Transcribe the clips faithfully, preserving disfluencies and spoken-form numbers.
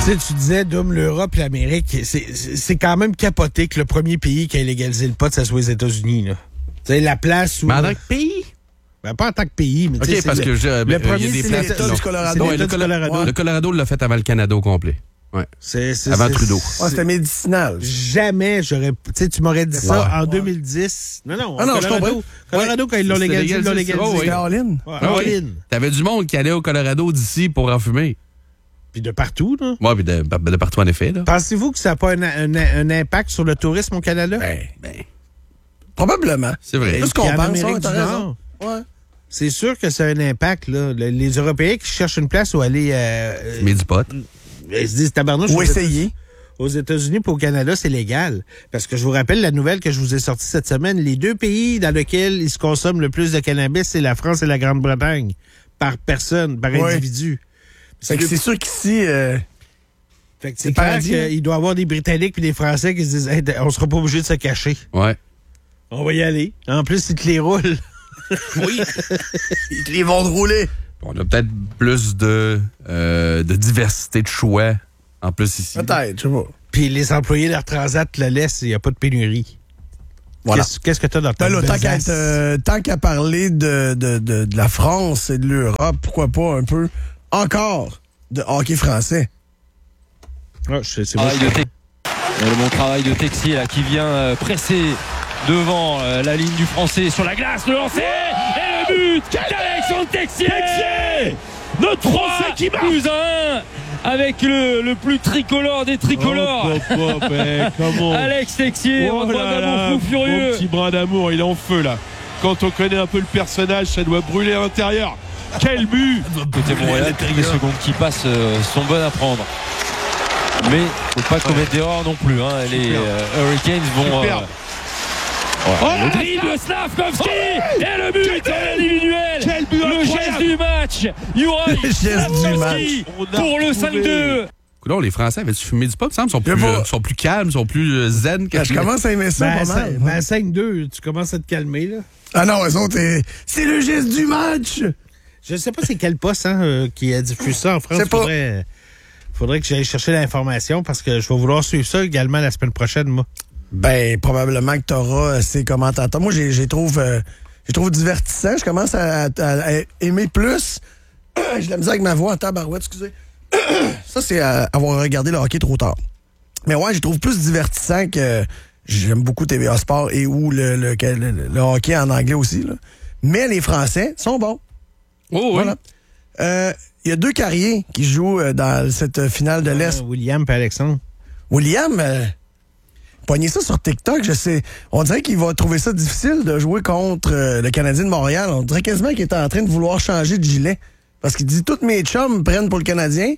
Tu sais, tu disais, Dom, l'Europe et l'Amérique, c'est, c'est quand même capoté que le premier pays qui a légalisé le pot, ça soit les États-Unis, là. Tu sais, la place où... Mais en tant que pays? Ben, pas en tant que pays, mais tu sais, OK, parce le, que je, le ben, premier, il y a des c'est places... l'État non. du Colorado. Ouais, le, Colo- Colorado. ouais. le Colorado l'a fait avant le Canada au complet. Ouais. C'est, c'est, avant c'est, Trudeau. c'est- Ouais, c'était médicinal. Jamais j'aurais... Tu sais, tu m'aurais dit ça Ouais. en deux mille dix. Non, non, Ah non, je Colorado, comprends. Colorado, quand ils l'ont C'était légalisé, ils l'ont légalisé, légalisé. oh, oui. C'était all-in. Ouais, Ah oui. all in. T'avais du monde qui allait au Colorado d'ici pour en fumer. Puis de partout, là. Ouais, puis de, de partout en effet, là. Pensez-vous que ça n'a pas un, un, un impact sur le tourisme au Canada? Ben, Ben, probablement. c'est vrai. Tout ce Puis qu'on en pense, Amérique ouais, t'as du raison. Nord. Ouais. C'est sûr que ça a un impact, là. Le- les Européens qui cherchent une place où aller... Euh, Mais du pot. ils se disent, tabarnouche, Ou aux essayer. États- Aux États-Unis et au Canada, c'est légal. Parce que je vous rappelle la nouvelle que je vous ai sortie cette semaine. Les deux pays dans lesquels il se consomme le plus de cannabis, c'est la France et la Grande-Bretagne. Par personne, par Ouais. individu. Fait que c'est sûr qu'ici, euh, Fait que c'est c'est clair paradis, hein? qu'il doit y avoir des Britanniques et des Français qui se disent, hey, on sera pas obligé de se cacher. Ouais. On va y aller. En plus, ils te les roulent. oui, ils te les vont rouler. On a peut-être plus de, euh, de diversité de choix en plus ici. Peut-être, je sais pas. Puis les employés d'Air Transat le laissent, il n'y a pas de pénurie. Voilà. Qu'est-ce, qu'est-ce que tu as dans ta Ben là, tant qu'à, besace? être, euh, tant qu'à parler de, de, de, de la France et de l'Europe, pourquoi pas un peu encore de hockey français? Ah, je- c'est moi, Travail je- de Te- le bon travail de Texier là, qui vient euh, presser devant euh, la ligne du Français sur la glace, le lancer et le but d'Alexandre Texier, Texier notre Français qui marque plus un avec le, le plus tricolore des tricolores. Oh, pop, pop, eh, comment Alex Texier, Oh en bras là là, d'amour fou furieux. Mon petit brin d'amour, il est en feu là. Quand on connaît un peu le personnage, ça doit brûler à l'intérieur. Quel but! Côté Montréal, toutes les secondes qui passent euh, sont bonnes à prendre. Mais faut pas commettre d'erreur non plus. Hein. Les euh, Hurricanes vont. Superbe. Ouais. Oh, Le dribble de Slavkovski Oh, et le but en individuel. Quel but Le incroyable. geste du match. Juraj Le geste du Slavkovski match. On a pour le retrouvé. cinq deux. Coudonc, les Français avaient-tu fumé du pot? Il me semble qu'ils sont plus, Je sais pas. euh, sont plus calmes, sont plus euh, zen que Ben, je commence à aimer ça Ben, pas ça- mal. ben, cinq deux, tu commences à te calmer, là. Ah non, eux autres, euh, c'est le geste du match! Je sais pas c'est quel poste hein, euh, qui a diffusé ça en France. C'est pas- Faudrait, faudrait que j'aille chercher l'information parce que je vais vouloir suivre ça également la semaine prochaine, moi. Ben, probablement que tu auras ces commentateurs. Moi, j'ai, j'ai trouve, euh, j'ai trouve divertissant. Je commence à, à- à aimer plus. J'ai de la misère avec ma voix en tabarouette, excusez. Ça, c'est à avoir regardé le hockey trop tard. Mais ouais, je trouve plus divertissant que j'aime beaucoup T V A Sport et ou le, le, le, le- le hockey en anglais aussi. Là. Mais les Français sont bons. Oh, oui. Voilà. Euh, Il y a deux carriers qui jouent euh, dans cette finale de l'Est. Euh, William et Alexandre. William, euh, pognez ça sur TikTok, je sais. On dirait qu'il va trouver ça difficile de jouer contre euh, le Canadien de Montréal. On dirait quasiment qu'il est en train de vouloir changer de gilet. Parce qu'il dit, tous mes chums prennent pour le Canadien.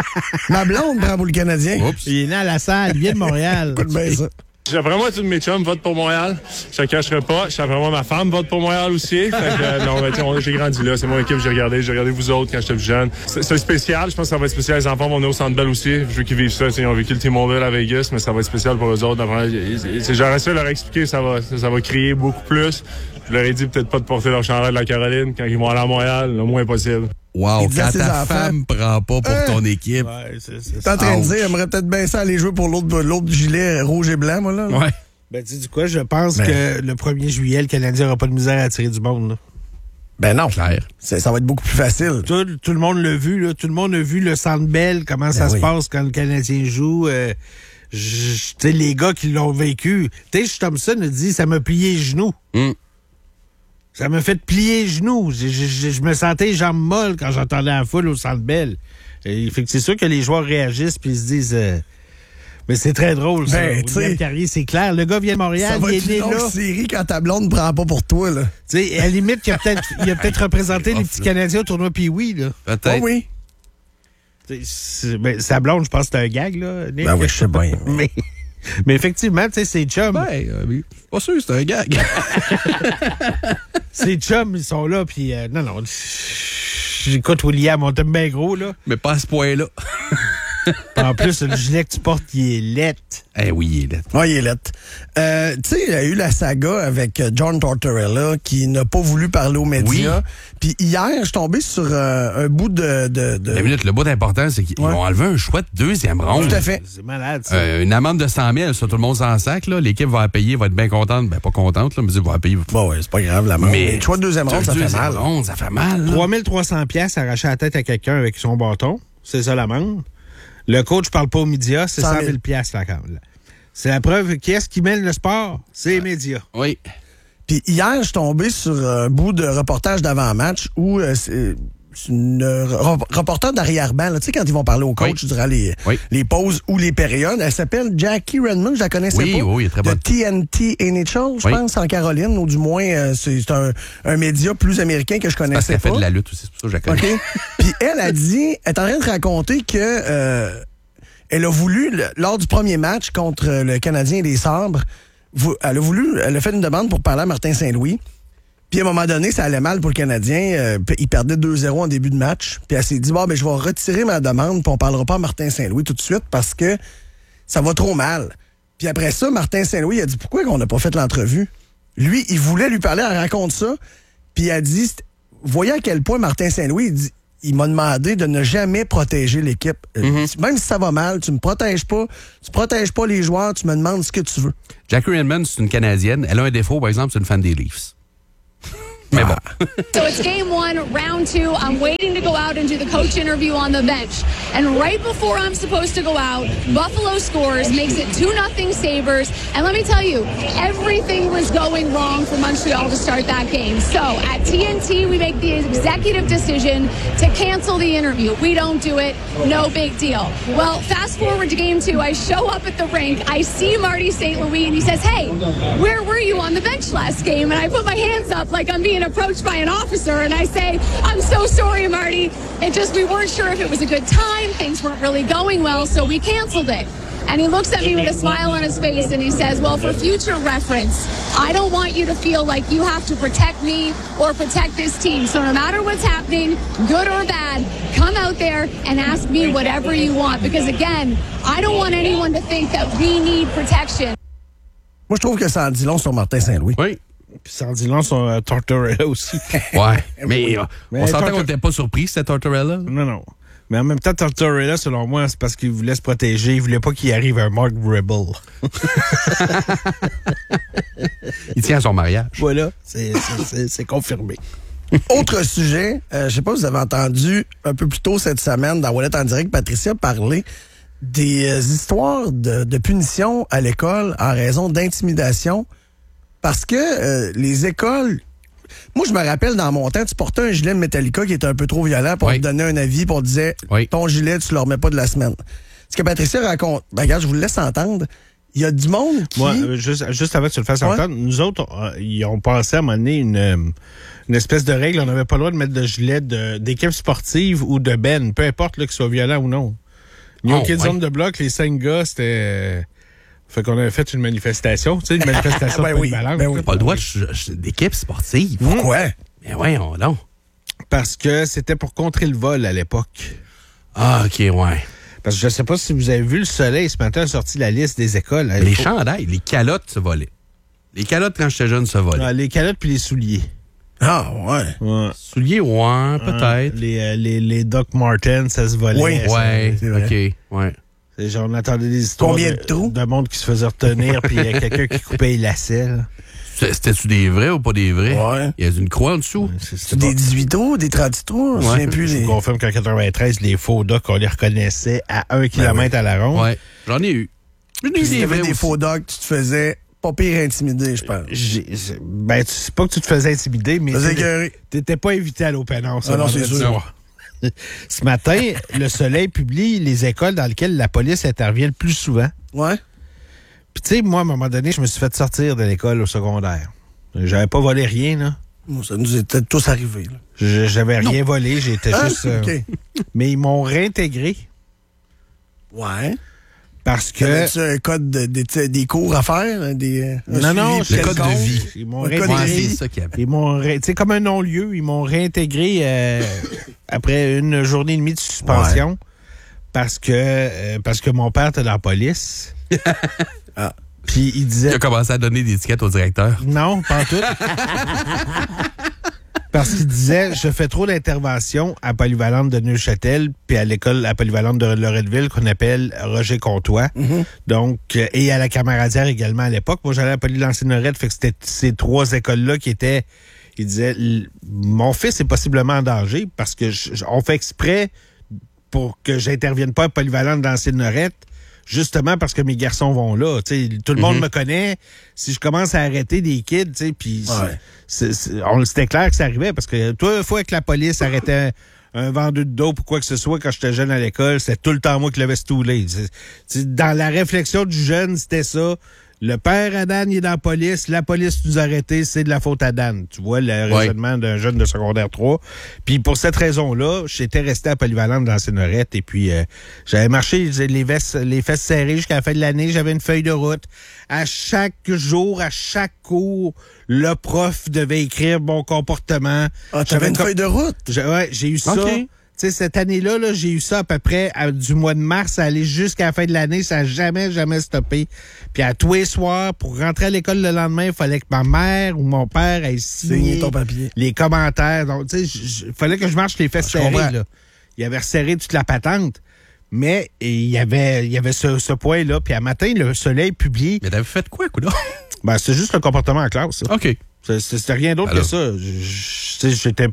Ma blonde prend pour le Canadien. Oups. Il est né à la salle, il vient de Montréal. Écoute bien ça. Vraiment, tous mes chums votent pour Montréal. Je ne cacherai pas. Vraiment, ma femme vote pour Montréal aussi. Fait que, euh, non, ben, on- j'ai grandi là. C'est mon équipe, j'ai regardé. J'ai regardé vous autres quand j'étais plus jeune. C'est, c'est spécial. Je pense que ça va être spécial. Les enfants vont venir au Centre Bell aussi. Je veux qu'ils vivent ça. Ils ont vécu le T-Mobile à Vegas, mais ça va être spécial pour eux autres. J'aurais essayé de leur expliquer. Ça va, ça, ça va crier beaucoup plus. Je leur ai dit peut-être pas de porter leur chandail de la Caroline quand ils vont aller à Montréal, le moins possible. Wow, Il dit à quand ses ta enfants, femme prend pas pour Hein? ton équipe. Ouais, c'est, c'est T'es en train de Ouch. dire, j'aimerais peut-être bien ça aller jouer pour l'autre, l'autre gilet rouge et blanc, moi, là. Ouais. Ben, tu sais du quoi, je pense Mais- que le premier juillet, le Canadien n'aura pas de misère à tirer du monde. Là. Ben non. Clair. C'est- ça va être beaucoup plus facile. Tout, tout le monde l'a vu, là. Tout le monde a vu le Centre Bell, comment ça Ben se oui. passe quand le Canadien joue. Euh, j- tu sais, les gars qui l'ont vécu. Tish Thompson a dit, ça m'a plié les genoux. Mm. Ça m'a fait plier les genoux. Je, je- je- je me sentais les jambes molles quand j'entendais la foule au Centre Bell. Et, fait que c'est sûr que les joueurs réagissent puis ils se disent... euh, mais c'est très drôle, ça. Ben, tu William sais, Carrier, c'est clair. Le gars vient de Montréal, Ça va il être est né une longue là. série quand ta blonde ne prend pas pour toi, là. Tu sais, à la limite, il a peut-être, il a peut-être représenté les Off, petits là. Canadiens au tournoi Pee-Wee, là. Oh Peut-être. oui. Tu sais, c'est- ben, sa blonde, je pense que c'est un gag, là, Nick. Ben oui, je sais bien. mais, mais effectivement, tu sais, ses chums, Ben, euh, mais, pas sûr, c'est un gag. ses chums, ils sont là, puis euh, non, non, j'écoute William, on t'aime bien gros, là. Mais pas à ce point-là. En plus, le gilet que tu portes, il est lettre. Eh oui, il est lettre. Oui, il est lettre. Euh, tu sais, il y a eu la saga avec John Tortorella qui n'a pas voulu parler aux médias. Oui. Puis hier, je suis tombé sur euh, un bout de... de, de... Une minute, le bout important, c'est qu'ils Ouais. ont enlevé un choix de deuxième ronde. Tout à fait. C'est malade, ça. Euh, une amende de cent mille, ça, tout le monde s'en sac. Là. L'équipe va la payer, va être bien contente. Ben, pas contente, là, mais elle va la payer. Bon, ouais, c'est pas grave, la mort. Mais Le choix de deuxième ronde, ça fait deuxième mal. ronde, ça fait mal. là. trois mille trois cents piastres arraché la tête à quelqu'un avec son bâton. C'est ça l'amende. Le coach parle pas aux médias, c'est cent cent mille mille piastres la carte. C'est la preuve. Qui est-ce qui mêle le sport? C'est les médias. Oui. Puis hier, je suis tombé sur un bout de reportage d'avant-match où euh, c'est c'est une re- reporter d'arrière-ban, là, tu sais, quand ils vont parler au coach Oui. durant les, Oui. les pauses ou les périodes. Elle s'appelle Jackie Redmond, je la connaissais Oui, pas. oui, elle est très de bonne. T N T N H L, je Oui. pense, en Caroline, ou du moins, euh, c'est c'est un, un média plus américain que je Parce connaissais qu'elle pas. fait de la lutte aussi, c'est pour ça que je la connais. OK? Puis elle a dit, elle est en train de raconter que euh, elle a voulu, le- lors du premier match contre le Canadien des Sabres, vou- elle a voulu, elle a fait une demande pour parler à Martin Saint-Louis. Puis à un moment donné, ça allait mal pour le Canadien. Euh, puis il perdait deux zéro en début de match. Puis elle s'est dit, bon, ben, je vais retirer ma demande, puis on parlera pas à Martin Saint-Louis tout de suite parce que ça va trop mal. Puis après ça, Martin Saint-Louis a dit, pourquoi on n'a pas fait l'entrevue? Lui, il voulait lui parler, elle raconte ça. Puis elle a dit, voyez à quel point Martin Saint-Louis, il dit, il m'a demandé de ne jamais protéger l'équipe. Euh, Mm-hmm. Même si ça va mal, tu me protèges pas, tu protèges pas les joueurs, tu me demandes ce que tu veux. Jackie Redmond, c'est une Canadienne. Elle a un défaut, par exemple, c'est une fan des Leafs. Mais bon. So it's game one, round two. I'm waiting to go out and do the coach interview on the bench. And right before I'm supposed to go out, Buffalo scores, makes it two nothing Sabres. And let me tell you, everything was going wrong for Montreal to start that game. So at T N T, we make the executive decision to cancel the interview. We don't do it. No big deal. Well, fast forward to game two. I show up at the rink. I see Marty Saint Louis, and he says, hey, where were you on the bench last game? And I put my hands up like I'm being approached by an officer, and I say, I'm so sorry, Marty. It just, we weren't sure if it was a good time. Things weren't really going well, so we canceled it. And he looks at me with a smile on his face, and he says, well, for future reference, I don't want you to feel like you have to protect me or protect this team. So no matter what's happening, good or bad, come out there and ask me whatever you want. Because again, I don't want anyone to think that we need protection. Moi, je trouve que ça en dit long sur Martin Saint-Louis. Oui. Puis sans dire long, son euh, Tortorella aussi. Ouais. Mais, euh, Mais on s'entend Tortor- qu'on n'était pas surpris, c'était Tortorella. Non, non. Mais en même temps, Tortorella, selon moi, c'est parce qu'il voulait se protéger. Il voulait pas qu'il arrive un Mark Rebel. Il tient à son mariage. Voilà. C'est, c'est, c'est, c'est confirmé. Autre sujet, euh, je sais pas si vous avez entendu un peu plus tôt cette semaine dans Wallet en direct, Patricia parler des euh, histoires de, de punition à l'école en raison d'intimidation parce que euh, les écoles... Moi, je me rappelle, dans mon temps, tu portais un gilet de Metallica qui était un peu trop violent pour Oui. te donner un avis, pour te dire Oui. ton gilet, tu le remets pas de la semaine. Ce que Patricia raconte, ben regarde, je vous le laisse entendre. Il y a du monde qui... Moi, euh, juste, juste avant que tu le fasses Ouais. entendre, nous autres, euh, ils ont pensé à un moment donné une, euh, une espèce de règle. On n'avait pas le droit de mettre de gilet de, d'équipe sportive ou de ben, peu importe là, qu'il soit violent ou non. New Oh, Kids ouais. Zone de bloc, les cinq gars, c'était... euh, fait qu'on avait fait une manifestation, tu sais, une manifestation Ben oui, polyvalente. ben oui. Pas le droit de- d'équipe sportive. Pourquoi? Mais voyons donc. Parce que c'était pour contrer le vol à l'époque. Ah, OK, ouais. Parce que je sais pas si vous avez vu, le Soleil ce matin a sorti la liste des écoles. Les Il faut- chandails, les calottes se volaient. Les calottes, quand j'étais jeune, se volaient. Ah, les calottes puis les souliers. Ah, ouais. Ouais. Souliers, ouais, peut-être. Les, euh, les, les Doc Martens, ça se volait. Oui. ça- Ouais, c'est vrai. OK, ouais. C'est genre, on entendait des histoires Combien de trous? de monde qui se faisait retenir, puis il y a quelqu'un qui coupait les lacets. là. C'était-tu des vrais ou pas des vrais? Ouais. Il y a une croix en dessous. C'est- C'est c'est des pas- dix-huit trous, des trente trous, je me souviens plus. Je Les... vous confirme qu'en quatre-vingt-treize, les faux Doc, on les reconnaissait à un kilomètre à la ronde. Ouais. J'en ai eu. J'en ai eu Puis si des t'avais vrais des aussi. faux dogs, tu te faisais pas pire intimider, je pense. J'ai- c'est- Ben, tu sais pas que tu te faisais intimider, mais Faisais t'étais- écœurer. t'étais pas invité à l'Open House. Ah non, vendredi c'est sûr. soir. Ce matin, le Soleil publie les écoles dans lesquelles la police intervient le plus souvent. Ouais. Puis tu sais, moi, à un moment donné, je me suis fait sortir de l'école au secondaire. J'avais pas volé rien, là. Bon, ça nous était tous arrivé. Là. Je- J'avais rien volé, j'étais Ah, juste... euh, OK. Mais ils m'ont réintégré Ouais. parce que... T'avais-tu un code de, des- des cours à faire? hein, Des, un Non, non, suivi le code de quelconque? vie. Ils m'ont Un code de Ouais, réintégré. vie. c'est ça qu'il y avait. Ils m'ont, ré- tu sais, comme un non-lieu, ils m'ont réintégré euh, après une journée et demie de suspension parce que, euh, parce que mon père était dans la police. Ah. Puis il disait... Il a commencé à donner des étiquettes au directeur. Non, pas en tout. Parce qu'il disait, je fais trop d'interventions à Polyvalente de Neuchâtel, puis à l'école à Polyvalente de Loretteville, qu'on appelle Roger Comtois. Mm-hmm. Donc, euh, et à la Camaradière également à l'époque. Moi, j'allais à Poly Lancé-Norette, fait que c'était ces trois écoles-là qui étaient... Il disait, mon fils est possiblement en danger parce que je, on fait exprès pour que j'intervienne pas à Polyvalente dans Lancé-Norette, justement parce que mes garçons vont là. T'sais, tout le monde mm-hmm. me connaît. Si je commence à arrêter des kids, puis ouais. c'est, c'est, on, c'était clair que ça arrivait parce que toi, une fois que la police arrêtait un, un vendeur de dope ou quoi que ce soit quand j'étais jeune à l'école, c'était tout le temps moi qui l'avais stoulé. Dans la réflexion du jeune, c'était ça. Le père à Dan, il est dans la police. La police nous a arrêtés, c'est de la faute à Dan. Tu vois, le ouais. raisonnement d'un jeune de secondaire trois. Puis pour cette raison-là, j'étais resté à Polyvalente dans Lancé-Norette. Et puis, euh, j'avais marché les, vestes, les fesses serrées jusqu'à la fin de l'année. J'avais une feuille de route. À chaque jour, à chaque cours, le prof devait écrire mon comportement. Ah, t'avais une co- feuille de route? J'ai, ouais, j'ai eu ça. Okay. Tu sais, cette année-là, là, j'ai eu ça à peu près à, du mois de mars à aller jusqu'à la fin de l'année. Ça n'a jamais, jamais stoppé. Puis à tous les soirs, pour rentrer à l'école le lendemain, il fallait que ma mère ou mon père aille signer ton papier. Les commentaires. Donc, tu sais, il fallait que je marche les fesses serrées. Là. Il avait resserré toute la patente. Mais il y avait, il y avait ce, ce point-là. Puis à matin, le soleil publié. Mais t'avais fait quoi, coudonc? Ben, c'est juste le comportement en classe. Ça. OK. C'est, c'était rien d'autre Alors. que ça. Je, je, j'étais...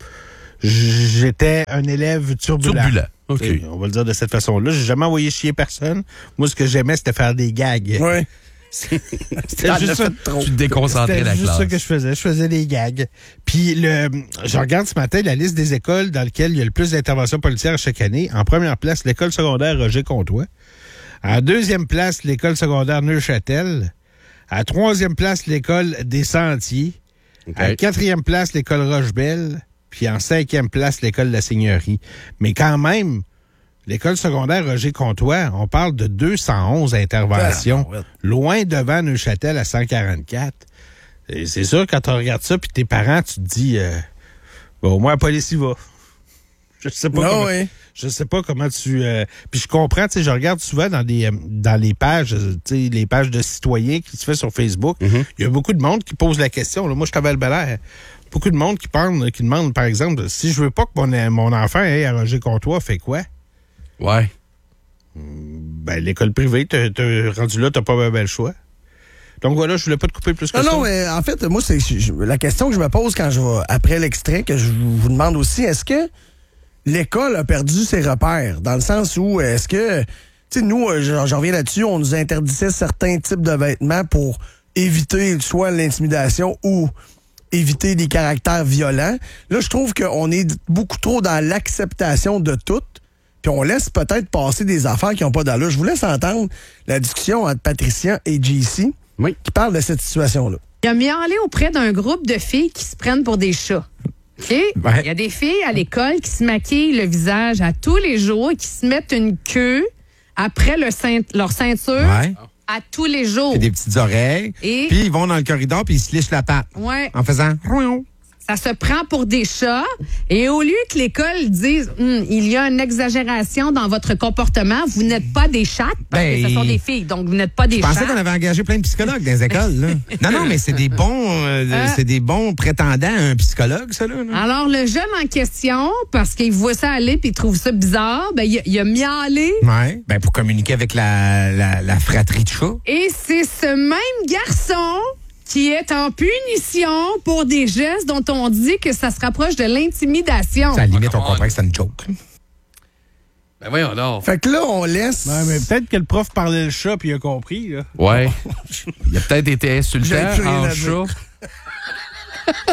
J'étais un élève turbulent. Turbulent, OK. Et on va le dire de cette façon-là. J'ai jamais envoyé chier personne. Moi, ce que j'aimais, c'était faire des gags. Oui. C'était juste ça. Tu te déconcentrais la C'était juste classe. ça que je faisais. Je faisais des gags. Puis, le, je regarde ce matin la liste des écoles dans lesquelles il y a le plus d'interventions policières chaque année. En première place, l'école secondaire Roger Comtois. En deuxième place, l'école secondaire Neuchâtel. À troisième place, l'école des Sentiers. Okay. À quatrième place, l'école Rochebelle. Puis en cinquième place, l'école de la Seigneurie. Mais quand même, l'école secondaire Roger Comtois, on parle de deux cent onze interventions, ah, ouais. loin devant Neuchâtel à cent quarante-quatre. Et c'est sûr, quand tu regardes ça, puis tes parents, tu te dis, euh, bon, au moins la police y va. Je sais pas non, comment, oui. je sais pas comment tu... Euh, puis je comprends, tu sais, je regarde souvent dans des euh, dans les pages, tu sais, les pages de citoyens qui se fait sur Facebook, il Mm-hmm. y a beaucoup de monde qui pose la question. Là, moi, je t'avais le Bel-Air. Beaucoup de monde qui parle, qui demande, par exemple, si je veux pas que mon, mon enfant aille à Roger Comtois, fait quoi? Ouais. Ben, l'école privée, t'es, t'es rendu là, t'as pas bien ben le choix. Donc voilà, je voulais pas te couper plus que non, ça. Non, mais en fait, moi, c'est je, la question que je me pose quand je vais, après l'extrait, que je vous demande aussi, est-ce que l'école a perdu ses repères? Dans le sens où, est-ce que, tu sais, nous, j'en, j'en reviens là-dessus, on nous interdisait certains types de vêtements pour éviter soit l'intimidation ou éviter des caractères violents. Là, je trouve qu'on est beaucoup trop dans l'acceptation de tout, puis on laisse peut-être passer des affaires qui n'ont pas d'allure. Je vous laisse entendre la discussion entre Patricia et J C Oui. qui parle de cette situation-là. Il a miaulé auprès d'un groupe de filles qui se prennent pour des chats. OK? Ouais. Il y a des filles à l'école qui se maquillent le visage à tous les jours, qui se mettent une queue après le ceint- leur ceinture Ouais. à tous les jours. Puis des petites oreilles. Et- Puis ils vont dans le corridor puis ils se lichent la patte. Ouais. En faisant... Ça se prend pour des chats. Et au lieu que l'école dise Hum, il y a une exagération dans votre comportement, vous n'êtes pas des chattes, parce Ben, que ce sont des filles, donc vous n'êtes pas des Je pensais chattes. qu'on avait engagé plein de psychologues dans les écoles. Là. Non, non, mais c'est des bons euh, Euh. c'est des bons prétendants à un psychologue, ça, là. là. Alors, le jeune en question, parce qu'il voit ça aller puis il trouve ça bizarre, ben, il, il a miaulé. Ouais. Ben, pour communiquer avec la, la, la fratrie de chats. Et c'est ce même garçon qui est en punition pour des gestes dont on dit que ça se rapproche de l'intimidation. À la limite, on comprend que c'est une joke. Ben voyons donc. Fait que là, on laisse... Ouais, mais peut-être que le prof parlait le chat puis il a compris. Là. Ouais. Il a peut-être été insultant J'avais plus rien en à dire. chat.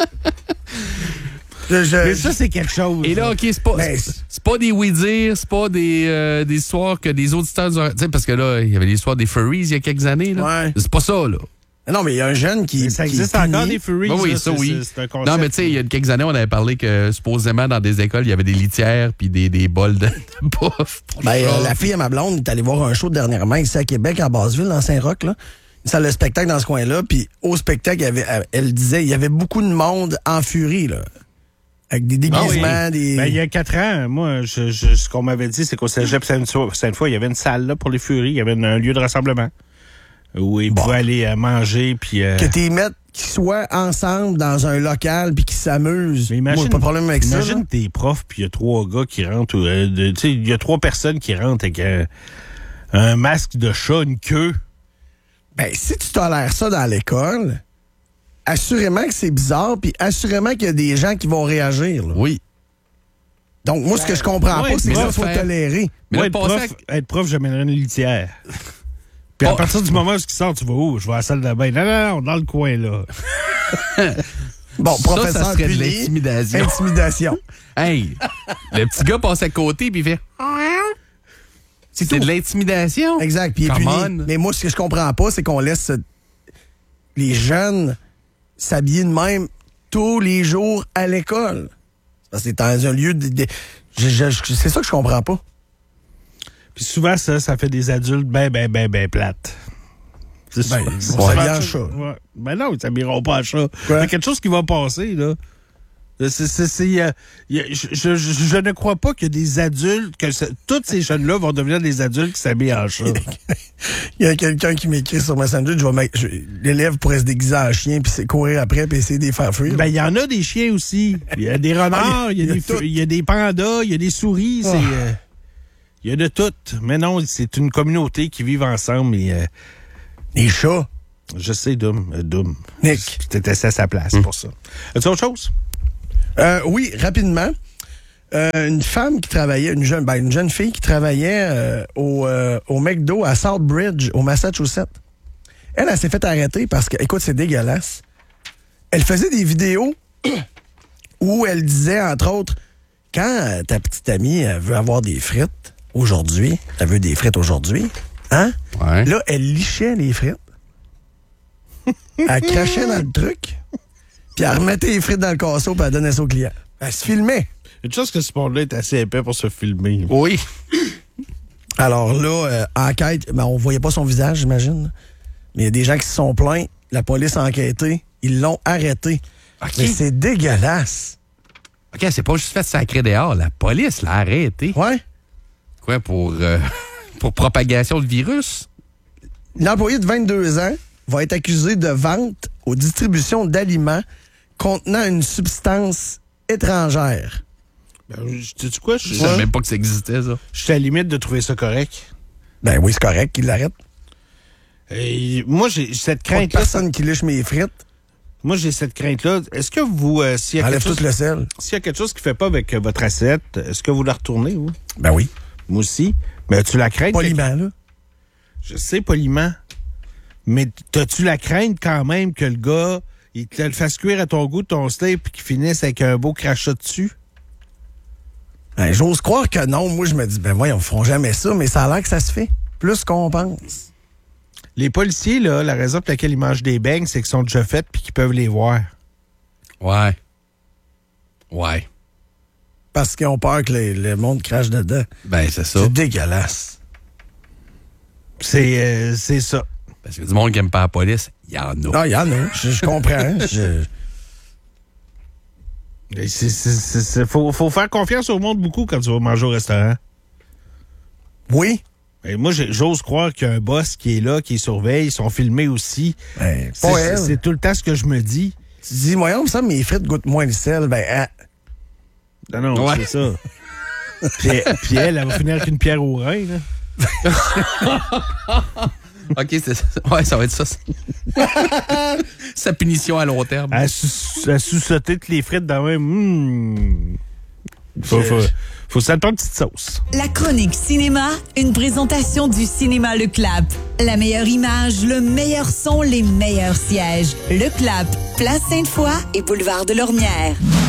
Je- je- Mais ça, c'est quelque chose. Et là, OK, c'est pas, Ben, c'est, c'est pas des oui-dire, c'est pas des, euh, des histoires que des auditeurs... Tu sais, parce que là, il y avait l'histoire des furries il y a quelques années. Là. Ouais. C'est pas ça, là. Non, mais il y a un jeune qui... Mais ça qui existe est puni. encore des furries. Ben oui, là, ça, c'est- oui. c'est- c'est un concept. Non, mais tu sais, il y a quelques années, on avait parlé que supposément dans des écoles, il y avait des litières puis des, des bols de, de bouffe. Ben, euh, la fille à ma blonde est allée voir un show dernièrement ici à Québec, à Basseville, dans Saint-Roch, là. Ça le spectacle dans ce coin-là, puis au spectacle, il y avait, elle disait, il y avait beaucoup de monde en furie, là. Avec des déguisements, Ah oui. des... Ben, il y a quatre ans, moi, je, je, ce qu'on m'avait dit, c'est qu'au Cégep Sainte-Foy, il y avait une salle là, pour les Furies. Il y avait un, un lieu de rassemblement où ils Bon. pouvaient aller euh, manger. Puis, euh, Que t'es mettes qu'ils soient ensemble dans un local puis qu'ils s'amusent. mais Moi, imagine, j'ai pas de problème avec ça. imagine là. t'es profs, puis il y a trois gars qui rentrent. euh, de- Tu sais, il y a trois personnes qui rentrent avec euh, un masque de chat, une queue. Ben, si tu tolères ça dans l'école, assurément que c'est bizarre, puis assurément qu'il y a des gens qui vont réagir. Là. Oui. Donc, moi, ce que je comprends Ouais, pas, c'est mais que là, ça, faut faire- tolérer. Mais Moi, là, être, passer prof, être prof, j'amènerais une litière. Puis à Oh. partir du moment où il sort, tu vas où? Je vais à la salle de bain. Non, non, non, dans le coin, là. Bon, Ça, professeur ça serait de puni, l'intimidation. intimidation. Hey, le petit gars passe à côté puis il fait. C'est tout. de l'intimidation. Exact, puis il est Come puni. on. Mais moi, ce que je comprends pas, c'est qu'on laisse euh, les jeunes s'habiller de même tous les jours à l'école. Ça, c'est dans un lieu de... de- je- je- je- c'est ça que je comprends pas. Puis souvent, ça, ça fait des adultes ben, ben, ben, ben plates. C'est Ben, souvent- ils c'est vont souvent s'habiller en ça. chat. Ouais. Ben non, ils s'habilleront pas en chat. Quoi? Il y a quelque chose qui va passer, là. C'est, c'est, c'est, euh, y a- je, je, je- je ne crois pas que des adultes, que ce- tous ces jeunes-là vont devenir des adultes qui s'habillent en chat. Il y a quelqu'un qui m'écrit sur Messenger, je vais mettre- je- l'élève pourrait se déguiser en chien puis c'est courir après puis essayer de les faire fuir. Ben, il y en a des chiens aussi. Il y a des renards, il y, a des tout. fu- il y a des pandas, il y a des souris. Oh. c'est, euh, Il y a de tout. Mais non, c'est une communauté qui vit ensemble. Et, euh, Les chats. je sais, Doom. euh, Doom. Nick. T'étais à sa place pour ça. As-tu autre chose? Euh, oui, rapidement. Euh, une femme qui travaillait, une jeune, ben, une jeune fille qui travaillait euh, au, euh, au McDo à Southbridge, au Massachusetts. Elle, elle s'est fait arrêter parce que, écoute, c'est dégueulasse. Elle faisait des vidéos où elle disait, entre autres, quand euh, ta petite amie elle veut avoir des frites aujourd'hui, elle veut des frites aujourd'hui, hein? Ouais. Là, elle lichait les frites. Elle crachait dans le truc. Puis elle remettait les frites dans le casseau puis elle donnait ça au client. Elle se filmait. Une chose que ce monde-là est assez épais pour se filmer. Oui. Alors là, euh, enquête, ben, on voyait pas son visage, j'imagine. Mais il y a des gens qui se sont plaints. La police a enquêté. Ils l'ont arrêté. OK. Mais c'est dégueulasse. OK, c'est pas juste fait sacrer dehors. La police l'a arrêté. Ouais. Quoi, pour, euh, pour propagation de virus? L'employé de vingt-deux ans va être accusé de vente ou distribution d'aliments contenant une substance étrangère. Ben, je- sais-tu quoi? Je Je savais même pas que ça existait, ça. je suis à la limite de trouver ça correct. Ben oui, c'est correct qu'il l'arrête. Et moi, j'ai cette Pas de crainte-là. personne qui liche mes frites. Moi, j'ai cette crainte-là. Est-ce que vous, euh, s'il y a Enlève quelque tout chose, le sel. s'il y a quelque chose qui fait pas avec euh, votre assiette, est-ce que vous la retournez, vous? Ben oui. Moi aussi. Mais as-tu la crainte? Poliment, là. Je sais, poliment. Mais t'as-tu la crainte quand même que le gars, il te le fasse cuire à ton goût, ton steak, puis qu'il finisse avec un beau crachat dessus? Ben, j'ose croire que non. Moi, je me dis, ben voyons, ils feront jamais ça, mais ça a l'air que ça se fait. Plus qu'on pense. Les policiers, là, la raison pour laquelle ils mangent des beignes, c'est qu'ils sont déjà faits puis qu'ils peuvent les voir. Ouais. Ouais. Parce qu'ils ont peur que les- le monde crache dedans. Ben, c'est ça. C'est dégueulasse. C'est euh, c'est ça. Parce que du monde qui aime pas la police, il y en a. Non, il y en a. Je, je comprends. Je- Il faut, faut faire confiance au monde beaucoup quand tu vas manger au restaurant. Oui. Et moi, j'ai- j'ose croire qu'il y a un boss qui est là, qui surveille, ils sont filmés aussi. Ben, C'est- pas c'est elle. c'est tout le temps ce que je me dis. Tu dis, moi, ça, mes frites goûtent moins le sel. Ben, ah, Non, non, Ouais. c'est ça. puis, puis elle, elle va finir avec une pierre au rein. Là. OK, c'est ça. Ouais, ça va être ça. Sa punition à long terme. Elle, sous- elle sous-sauter toutes les frites dans le même. Mmh. Faut, faut, faut ça une petite sauce. La chronique cinéma, une présentation du cinéma Le Clap. La meilleure image, le meilleur son, les meilleurs sièges. Le Clap, Place Sainte-Foy et Boulevard de Lormière.